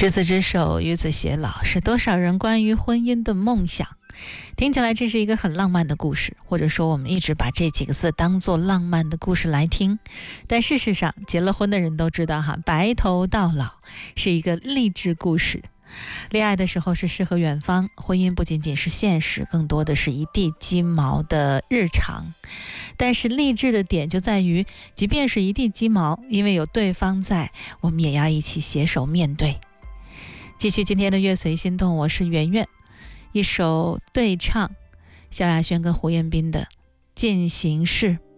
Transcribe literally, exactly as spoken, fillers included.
执子之手，与子偕老，是多少人关于婚姻的梦想。听起来这是一个很浪漫的故事，或者说我们一直把这几个字当作浪漫的故事来听。但事实上，结了婚的人都知道哈，白头到老是一个励志故事。恋爱的时候是诗和远方，婚姻不仅仅是现实，更多的是一地鸡毛的日常。但是励志的点就在于，即便是一地鸡毛，因为有对方在，我们也要一起携手面对。继续今天的乐随心动，我是圆圆。一首对唱，萧亚轩跟胡彦斌的《进行式》。